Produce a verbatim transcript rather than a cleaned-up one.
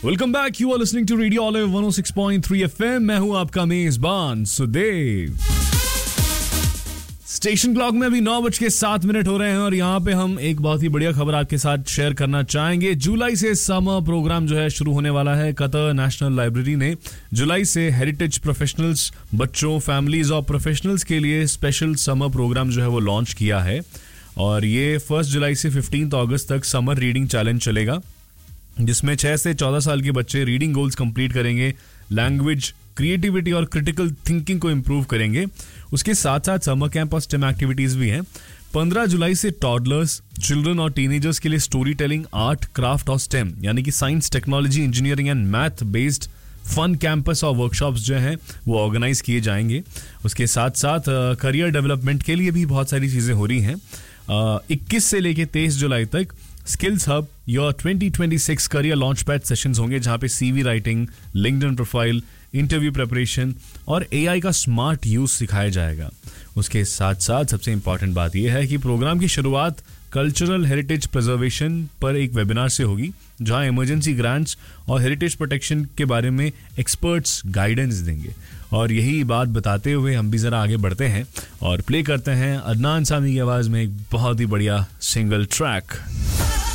Welcome back, you are listening to radio olive one O six point three FM. मैं हूं आपका मेजबान Sudev. Station clock में अभी नौ बज के सात मिनट हो रहे हैं और यहाँ पे हम एक बहुत ही बढ़िया खबर आपके साथ शेयर करना चाहेंगे। जुलाई से समर प्रोग्राम जो है शुरू होने वाला है। कतर नेशनल लाइब्रेरी ने जुलाई से हेरिटेज प्रोफेशनल्स, बच्चों, फैमिलीज और प्रोफेशनल्स के लिए स्पेशल समर प्रोग्राम जो है वो लॉन्च किया है और ये फर्स्ट जुलाई से फिफ्टीन अगस्त तक समर रीडिंग चैलेंज चलेगा, जिसमें छह से चौदह साल के बच्चे रीडिंग गोल्स कंप्लीट करेंगे, लैंग्वेज, क्रिएटिविटी और क्रिटिकल थिंकिंग को इम्प्रूव करेंगे। उसके साथ साथ समर कैंप और स्टेम एक्टिविटीज भी हैं। पंद्रह जुलाई से टॉडलर्स, चिल्ड्रन और टीनेजर्स के लिए स्टोरी टेलिंग, आर्ट, क्राफ्ट और स्टेम यानी कि science, technology, engineering and math based fun campus और वर्कशॉप्स जो हैं वो ऑर्गेनाइज किए जाएंगे। उसके साथ साथ करियर डेवलपमेंट के लिए भी बहुत सारी चीज़ें हो रही हैं। इक्कीस से लेके तेईस जुलाई तक skills hub your twenty twenty six career launch pad sessions होंगे, जहां पे CV writing, LinkedIn profile, interview preparation और एआई का स्मार्ट यूज सिखाया जाएगा। उसके साथ साथ सबसे इंपॉर्टेंट बात यह है कि प्रोग्राम की शुरुआत कल्चरल हेरिटेज प्रिजर्वेशन पर एक वेबिनार से होगी, जहां इमरजेंसी ग्रांट्स और हेरिटेज प्रोटेक्शन के बारे में एक्सपर्ट्स गाइडेंस देंगे। और यही बात बताते हुए हम भी जरा आगे बढ़ते हैं और प्ले करते हैं अदनान सामी की आवाज में एक बहुत ही बढ़िया सिंगल ट्रैक।